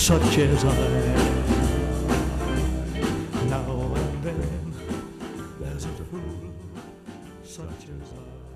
such as I. Now and then there's a fool such as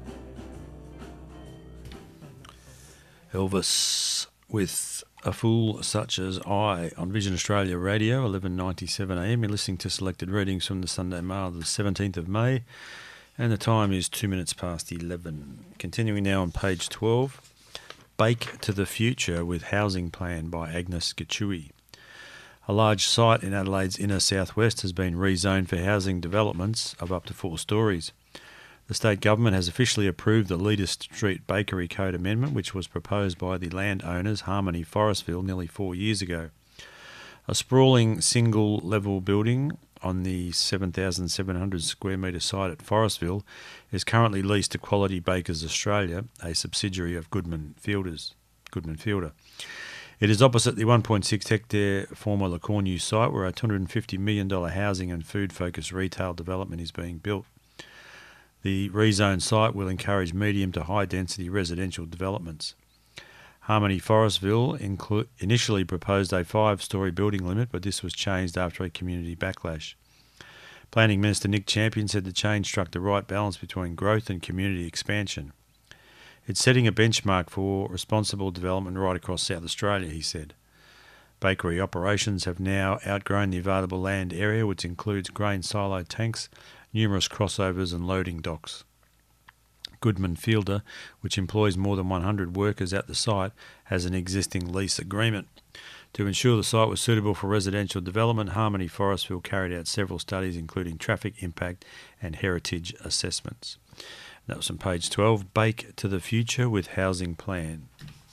I. Elvis with A Fool Such As I on Vision Australia Radio, 11:97 a.m. You're listening to selected readings from the Sunday Mail, the 17th of May, and the time is 2 minutes past 11. Continuing now on page 12, Bake to the Future with Housing Plan by Agnes Gachui. A large site in Adelaide's inner southwest has been rezoned for housing developments of up to 4 stories. The state government has officially approved the Leader Street Bakery Code Amendment, which was proposed by the landowners Harmony Forestville nearly 4 years ago. A sprawling single-level building on the 7,700 square metre site at Forestville is currently leased to Quality Bakers Australia, a subsidiary of Goodman Fielder. It is opposite the 1.6 hectare former Le Cornu site where a $250 million housing and food-focused retail development is being built. The rezoned site will encourage medium to high density residential developments. Harmony Forestville initially proposed a 5-storey building limit, but this was changed after a community backlash. Planning Minister Nick Champion said the change struck the right balance between growth and community expansion. It's setting a benchmark for responsible development right across South Australia, he said. Bakery operations have now outgrown the available land area, which includes grain silo tanks, numerous crossovers and loading docks. Goodman Fielder, which employs more than 100 workers at the site, has an existing lease agreement. To ensure the site was suitable for residential development, Harmony Forestville carried out several studies including traffic impact and heritage assessments. That was on page 12, Bake to the Future with Housing Plan.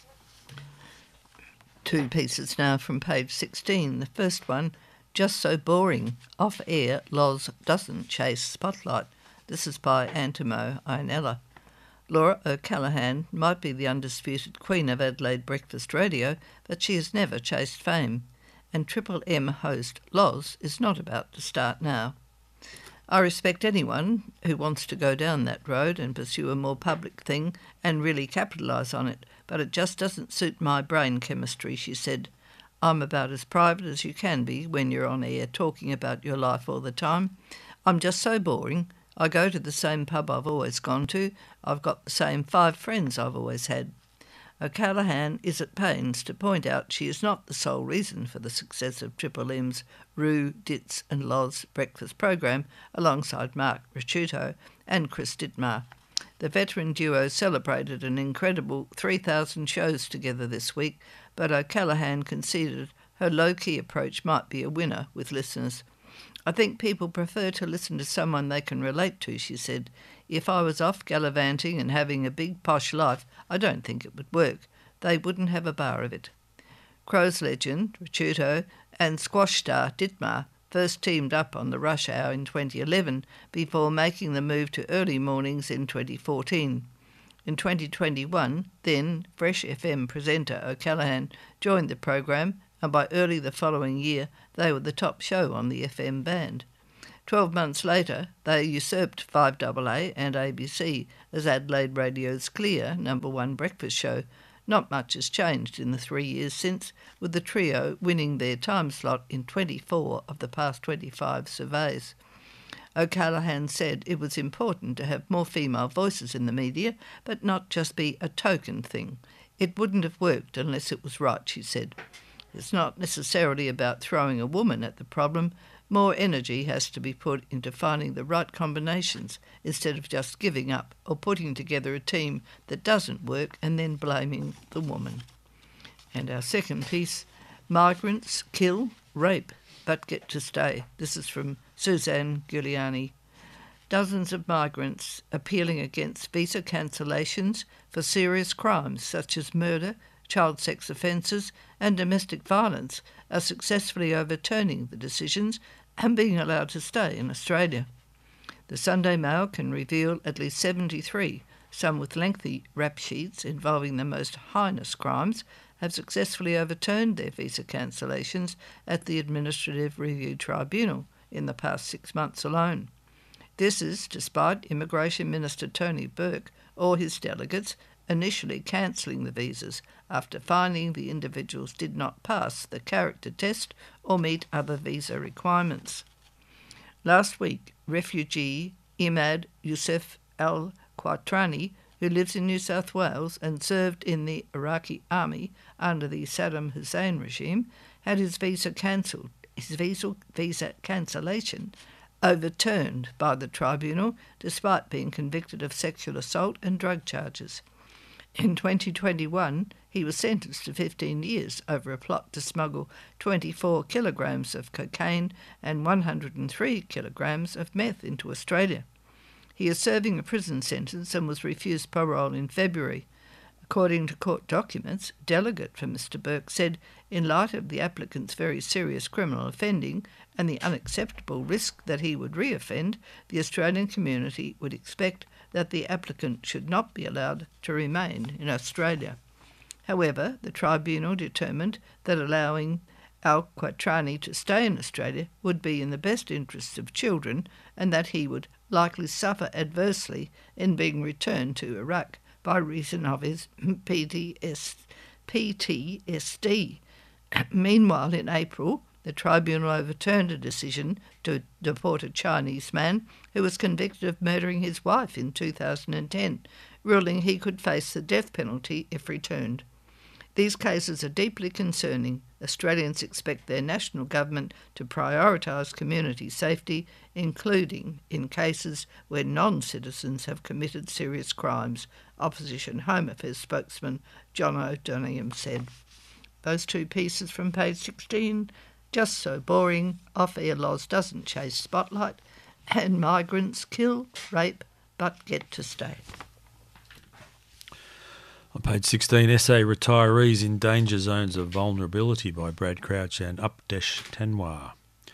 2 pieces now from page 16. The first one, Just So Boring. Off air, Loz doesn't chase spotlight. This is by Antimo Ionella. Laura O'Callaghan might be the undisputed queen of Adelaide breakfast radio, but she has never chased fame. And Triple M host Loz is not about to start now. I respect anyone who wants to go down that road and pursue a more public thing and really capitalise on it, but it just doesn't suit my brain chemistry, she said. I'm about as private as you can be when you're on air talking about your life all the time. I'm just so boring. I go to the same pub I've always gone to. I've got the same 5 friends I've always had. O'Callaghan is at pains to point out she is not the sole reason for the success of Triple M's Roo, Ditz and Loz breakfast program alongside Mark Ricciuto and Chris Dittmar. The veteran duo celebrated an incredible 3,000 shows together this week, but O'Callaghan conceded her low-key approach might be a winner with listeners. I think people prefer to listen to someone they can relate to, she said. If I was off gallivanting and having a big posh life, I don't think it would work. They wouldn't have a bar of it. Crows legend, Ricciuto, and squash star Dittmar first teamed up on the Rush Hour in 2011 before making the move to early mornings in 2014. In 2021, then Fresh FM presenter O'Callaghan joined the program, and by early the following year they were the top show on the FM band. 12 months later, they usurped 5AA and ABC as Adelaide Radio's clear #1 breakfast show. Not much has changed in the 3 years since, with the trio winning their time slot in 24 of the past 25 surveys. O'Callaghan said it was important to have more female voices in the media, but not just be a token thing. It wouldn't have worked unless it was right, she said. It's not necessarily about throwing a woman at the problem. More energy has to be put into finding the right combinations instead of just giving up or putting together a team that doesn't work and then blaming the woman. And our second piece, Migrants Kill, Rape, but Get to Stay. This is from Suzanne Giuliani. Dozens of migrants appealing against visa cancellations for serious crimes such as murder, child sex offences and domestic violence are successfully overturning the decisions and being allowed to stay in Australia. The Sunday Mail can reveal at least 73, some with lengthy rap sheets involving the most heinous crimes, have successfully overturned their visa cancellations at the Administrative Review Tribunal in the past 6 months alone. This is despite Immigration Minister Tony Burke or his delegates initially cancelling the visas after finding the individuals did not pass the character test or meet other visa requirements. Last week, refugee Imad Youssef al-Qatrani, who lives in New South Wales and served in the Iraqi army under the Saddam Hussein regime, had his visa cancelled. His visa cancellation overturned by the tribunal despite being convicted of sexual assault and drug charges. In 2021, he was sentenced to 15 years over a plot to smuggle 24 kilograms of cocaine and 103 kilograms of meth into Australia. He is serving a prison sentence and was refused parole in February. According to court documents, a delegate for Mr Burke said, in light of the applicant's very serious criminal offending and the unacceptable risk that he would reoffend, the Australian community would expect that the applicant should not be allowed to remain in Australia. However, the tribunal determined that allowing al-Qatrani to stay in Australia would be in the best interests of children and that he would likely suffer adversely in being returned to Iraq by reason of his PTSD. Meanwhile, in April, the tribunal overturned a decision to deport a Chinese man who was convicted of murdering his wife in 2010, ruling he could face the death penalty if returned. These cases are deeply concerning. Australians expect their national government to prioritise community safety, including in cases where non-citizens have committed serious crimes, Opposition Home Affairs spokesman John O'Donoghue said. Those two pieces from page 16, Just So Boring, Off-Air Loz Doesn't Chase Spotlight, and Migrants Kill, Rape, But Get to Stay. On page 16, SA Retirees in Danger Zones of Vulnerability by Brad Crouch and Updesh Tanwar.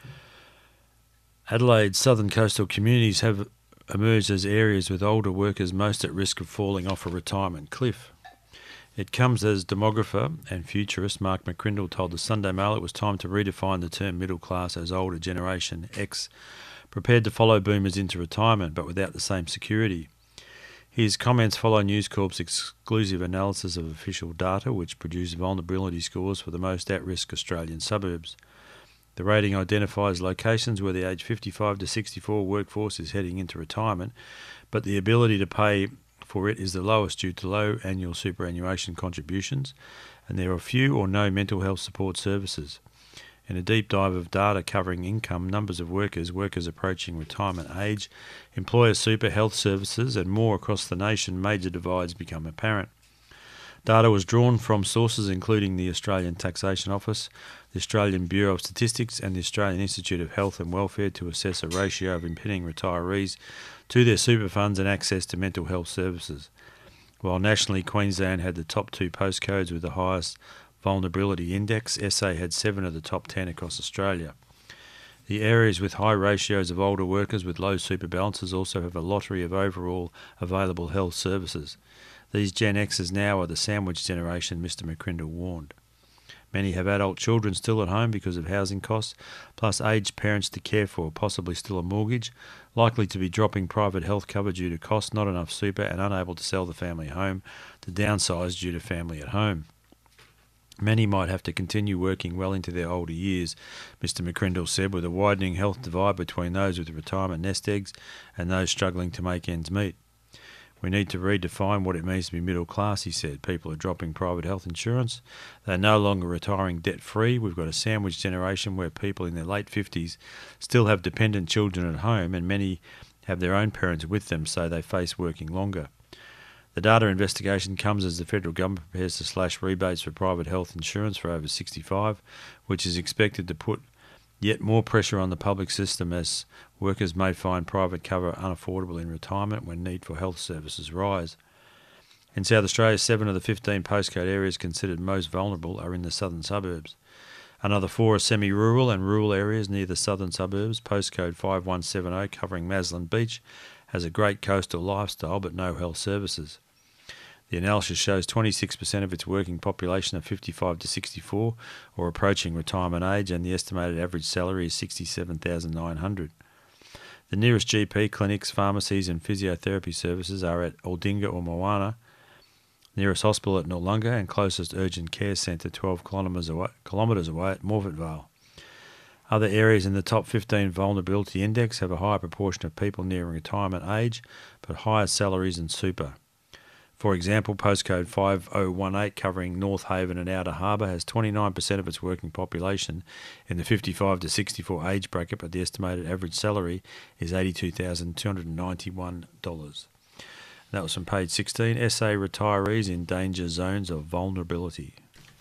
Adelaide's southern coastal communities have emerged as areas with older workers most at risk of falling off a retirement cliff. It comes as demographer and futurist Mark McCrindle told the Sunday Mail it was time to redefine the term middle class as older Generation X, prepared to follow boomers into retirement but without the same security. His comments follow News Corp's exclusive analysis of official data, which produced vulnerability scores for the most at-risk Australian suburbs. The rating identifies locations where the age 55 to 64 workforce is heading into retirement, but the ability to pay for it is the lowest due to low annual superannuation contributions, and there are few or no mental health support services. In a deep dive of data covering income, numbers of workers approaching retirement age, employer super health services and more across the nation, major divides become apparent. Data was drawn from sources including the Australian Taxation Office, the Australian Bureau of Statistics and the Australian Institute of Health and Welfare to assess a ratio of impending retirees to their super funds and access to mental health services. While nationally Queensland had the top 2 postcodes with the highest vulnerability index, SA had 7 of the top 10 across Australia. The areas with high ratios of older workers with low super balances also have a lottery of overall available health services. These Gen Xers now are the sandwich generation, Mr McCrindle warned. Many have adult children still at home because of housing costs, plus aged parents to care for, possibly still a mortgage, likely to be dropping private health cover due to cost, not enough super, and unable to sell the family home to downsize due to family at home. Many might have to continue working well into their older years, Mr McCrindle said, with a widening health divide between those with retirement nest eggs and those struggling to make ends meet. We need to redefine what it means to be middle class, he said. People are dropping private health insurance. They're no longer retiring debt-free. We've got a sandwich generation where people in their late 50s still have dependent children at home and many have their own parents with them, so they face working longer. The data investigation comes as the federal government prepares to slash rebates for private health insurance for over 65, which is expected to put yet more pressure on the public system as workers may find private cover unaffordable in retirement when need for health services rise. In South Australia, 7 of the 15 postcode areas considered most vulnerable are in the southern suburbs. Another 4 are semi-rural and rural areas near the southern suburbs. Postcode 5170 covering Maslin Beach has a great coastal lifestyle but no health services. The analysis shows 26% of its working population are 55 to 64 or approaching retirement age, and the estimated average salary is $67,900. The nearest GP clinics, pharmacies and physiotherapy services are at Aldinga or Moana, Nearest hospital at Noarlunga and closest urgent care centre 12 kilometres away at Morphettvale. Other areas in the top 15 vulnerability index have a higher proportion of people nearing retirement age, but higher salaries and super. For example, postcode 5018 covering North Haven and Outer Harbour has 29% of its working population in the 55 to 64 age bracket, but the estimated average salary is $82,291. That was from page 16, SA Retirees in Danger Zones of Vulnerability.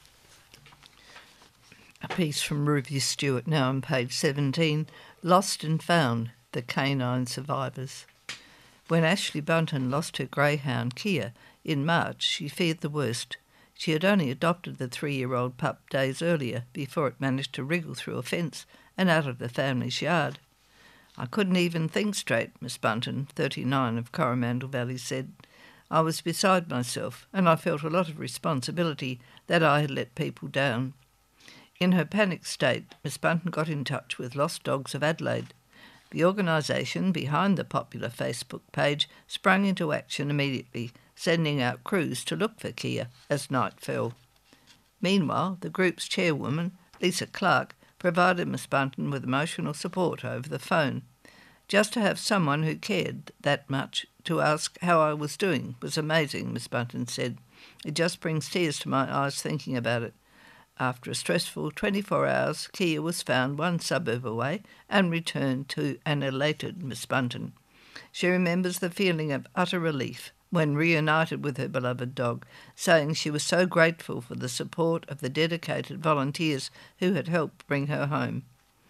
A piece from Ruby Stewart now on page 17, Lost and Found, the Canine Survivors. When Ashley Bunton lost her greyhound Kia in March, she feared the worst. She had only adopted the 3-year-old pup days earlier before it managed to wriggle through a fence and out of the family's yard. I couldn't even think straight, Miss Bunton, 39, of Coromandel Valley, said. I was beside myself, and I felt a lot of responsibility that I had let people down. In her panicked state, Miss Bunton got in touch with Lost Dogs of Adelaide. The organisation behind the popular Facebook page sprung into action immediately, sending out crews to look for Kia as night fell. Meanwhile, the group's chairwoman, Lisa Clark, provided Miss Bunton with emotional support over the phone. Just to have someone who cared that much to ask how I was doing was amazing, Miss Bunton said. It just brings tears to my eyes thinking about it. After a stressful 24 hours, Kia was found one suburb away and returned to an elated Miss Bunton. She remembers the feeling of utter relief when reunited with her beloved dog, saying she was so grateful for the support of the dedicated volunteers who had helped bring her home.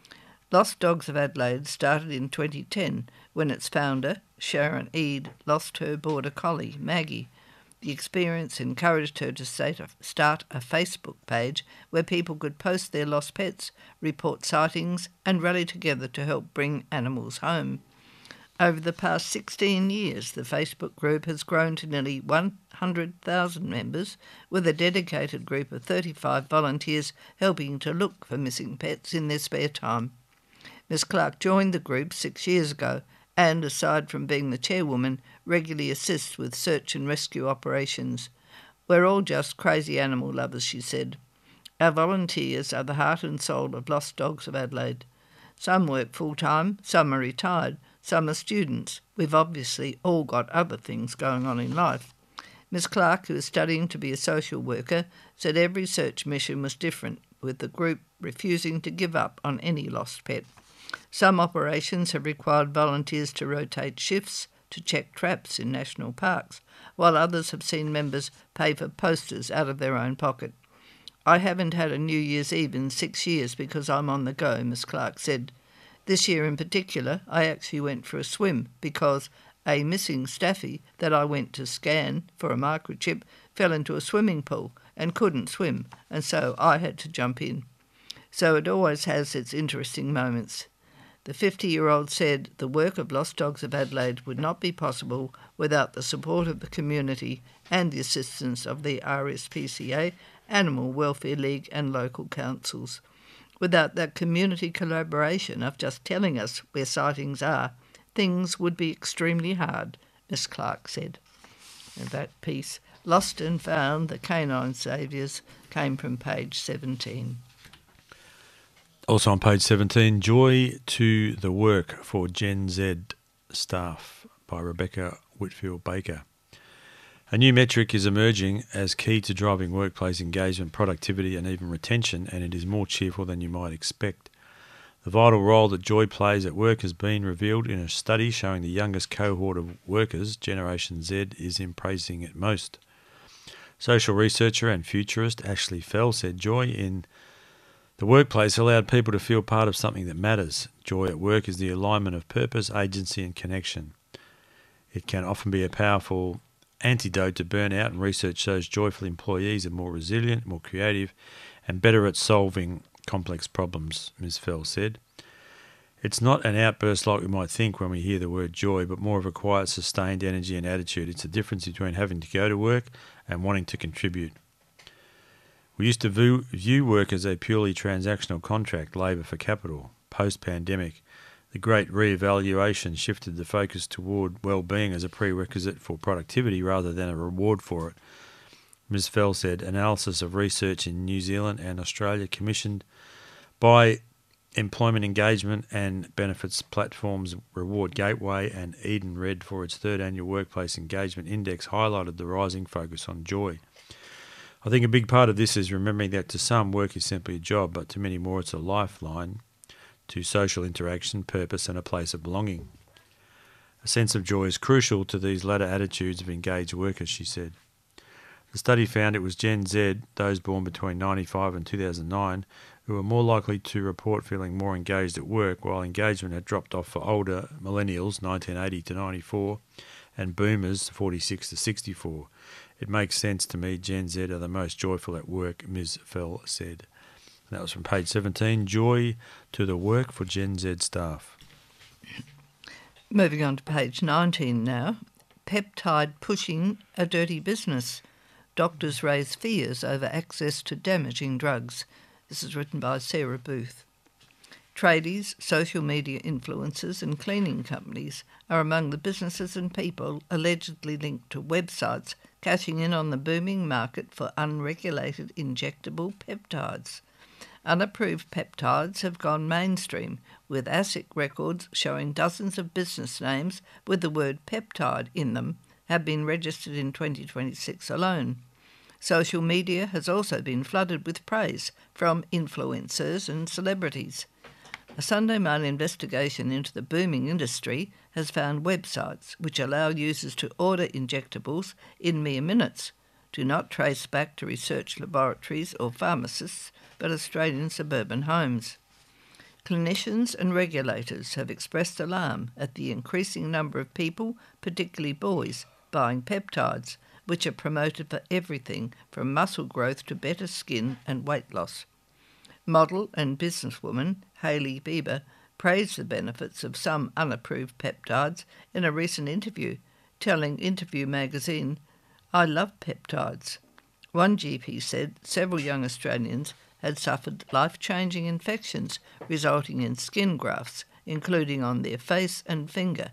Lost Dogs of Adelaide started in 2010 when its founder, Sharon Eade, lost her border collie, Maggie. The experience encouraged her to start a Facebook page where people could post their lost pets, report sightings, and rally together to help bring animals home. Over the past 16 years, the Facebook group has grown to nearly 100,000 members, with a dedicated group of 35 volunteers helping to look for missing pets in their spare time. Miss Clark joined the group 6 years ago and, aside from being the chairwoman, regularly assists with search and rescue operations. We're all just crazy animal lovers, she said. Our volunteers are the heart and soul of Lost Dogs of Adelaide. Some work full-time, some are retired, some are students. We've obviously all got other things going on in life. Miss Clark, who is studying to be a social worker, said every search mission was different, with the group refusing to give up on any lost pet. Some operations have required volunteers to rotate shifts to check traps in national parks, while others have seen members pay for posters out of their own pocket. I haven't had a New Year's Eve in 6 years because I'm on the go, Miss Clark said. This year in particular, I actually went for a swim because a missing staffy that I went to scan for a microchip fell into a swimming pool and couldn't swim, and so I had to jump in. So it always has its interesting moments. The 50-year-old said the work of Lost Dogs of Adelaide would not be possible without the support of the community and the assistance of the RSPCA, Animal Welfare League and local councils. Without that community collaboration of just telling us where sightings are, things would be extremely hard, Miss Clark said. And that piece, Lost and Found, the Canine Saviours, came from page 17. Also on page 17, Joy to the Work for Gen Z Staff by Rebecca Whitfield Baker. A new metric is emerging as key to driving workplace engagement, productivity and even retention, and it is more cheerful than you might expect. The vital role that joy plays at work has been revealed in a study showing the youngest cohort of workers, Generation Z, is embracing it most. Social researcher and futurist Ashley Fell said joy in the workplace allowed people to feel part of something that matters. Joy at work is the alignment of purpose, agency and connection. It can often be a powerful antidote to burnout, and research shows joyful employees are more resilient, more creative and better at solving complex problems, Ms. Fell said. It's not an outburst like we might think when we hear the word joy, but more of a quiet, sustained energy and attitude. It's the difference between having to go to work and wanting to contribute. We used to view work as a purely transactional contract, labour for capital. Post-pandemic, the great re-evaluation shifted the focus toward well-being as a prerequisite for productivity rather than a reward for it. Ms. Fell said analysis of research in New Zealand and Australia commissioned by Employment Engagement and Benefits platforms Reward Gateway and Eden Red for its third annual Workplace Engagement Index highlighted the rising focus on joy. I think a big part of this is remembering that to some, work is simply a job, but to many more it's a lifeline to social interaction, purpose and a place of belonging. A sense of joy is crucial to these latter attitudes of engaged workers, she said. The study found it was Gen Z, those born between 1995 and 2009, who were more likely to report feeling more engaged at work, while engagement had dropped off for older millennials, 1980 to 94, and boomers, 46 to 64. It makes sense to me Gen Z are the most joyful at work, Ms. Fell said. And that was from page 17, Joy to the Work for Gen Z Staff. Moving on to page 19 now. Peptide pushing a dirty business. Doctors raise fears over access to damaging drugs. This is written by Sarah Booth. Tradies, social media influencers and cleaning companies are among the businesses and people allegedly linked to websites cashing in on the booming market for unregulated injectable peptides. Unapproved peptides have gone mainstream, with ASIC records showing dozens of business names with the word peptide in them have been registered in 2026 alone. Social media has also been flooded with praise from influencers and celebrities. A Sunday Mail investigation into the booming industry has found websites which allow users to order injectables in mere minutes do not trace back to research laboratories or pharmacists, but Australian suburban homes. Clinicians and regulators have expressed alarm at the increasing number of people, particularly boys, buying peptides, which are promoted for everything from muscle growth to better skin and weight loss. Model and businesswoman Hailey Bieber praised the benefits of some unapproved peptides in a recent interview, telling Interview magazine, "I love peptides." One GP said several young Australians had suffered life-changing infections resulting in skin grafts, including on their face and finger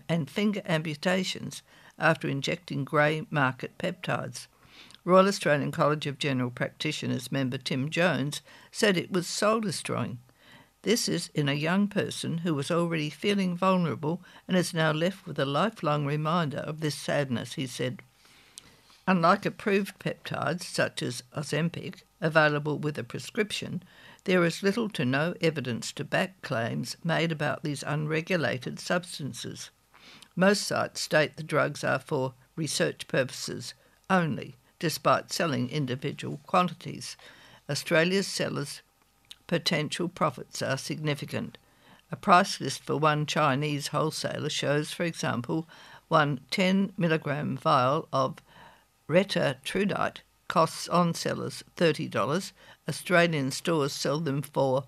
amputations after injecting grey market peptides. Royal Australian College of General Practitioners member Tim Jones said it was soul-destroying. This is in a young person who was already feeling vulnerable and is now left with a lifelong reminder of this sadness, he said. Unlike approved peptides such as Ozempic, available with a prescription, there is little to no evidence to back claims made about these unregulated substances. Most sites state the drugs are for research purposes only, despite selling individual quantities. Australia's sellers' potential profits are significant. A price list for one Chinese wholesaler shows, for example, one 10-milligram vial of retatrutide costs on sellers $30. Australian stores sell them for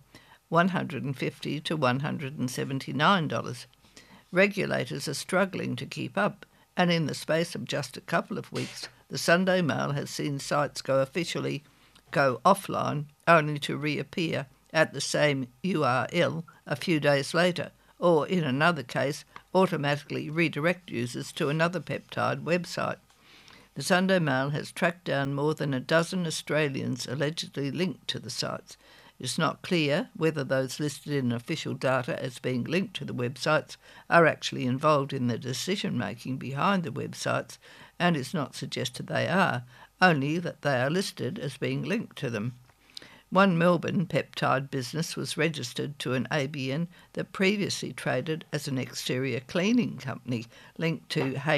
$150 to $179. Regulators are struggling to keep up, and in the space of just a couple of weeks, the Sunday Mail has seen sites go offline only to reappear at the same URL a few days later, or in another case, automatically redirect users to another peptide website. The Sunday Mail has tracked down more than a dozen Australians allegedly linked to the sites. It's not clear whether those listed in official data as being linked to the websites are actually involved in the decision-making behind the websites, and it's not suggested they are, only that they are listed as being linked to them. One Melbourne peptide business was registered to an ABN that previously traded as an exterior cleaning company linked to